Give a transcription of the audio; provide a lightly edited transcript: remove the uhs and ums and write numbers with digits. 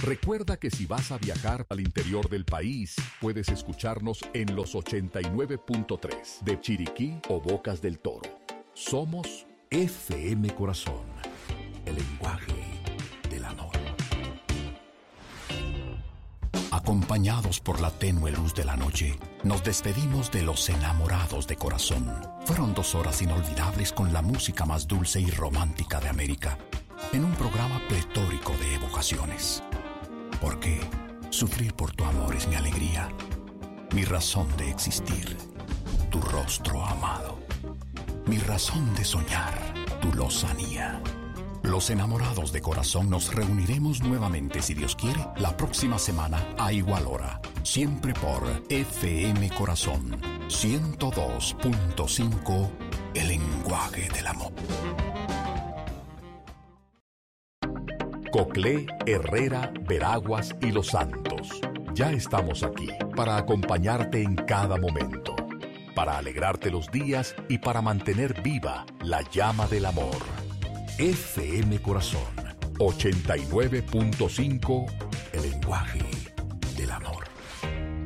Recuerda que si vas a viajar al interior del país, puedes escucharnos en los 89.3 de Chiriquí o Bocas del Toro. Somos FM Corazón, el lenguaje del amor. Acompañados por la tenue luz de la noche, nos despedimos de los enamorados de corazón. Fueron 2 horas inolvidables con la música más dulce y romántica de América, en un programa pletórico de evocaciones. Porque sufrir por tu amor es mi alegría, mi razón de existir, tu rostro amado, mi razón de soñar, tu lozanía. Los enamorados de corazón nos reuniremos nuevamente, si Dios quiere, la próxima semana a igual hora, siempre por FM Corazón 102.5, el lenguaje del amor. Coclé, Herrera, Veraguas y Los Santos. Ya estamos aquí para acompañarte en cada momento, para alegrarte los días y para mantener viva la llama del amor. FM Corazón 89.5, el lenguaje